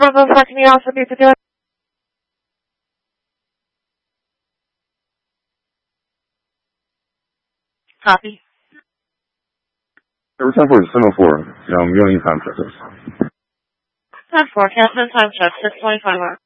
What can you also do to do it? Copy. Number 10 for semaphore. Young time checkers. 10-4, cancel time check, 625 hours.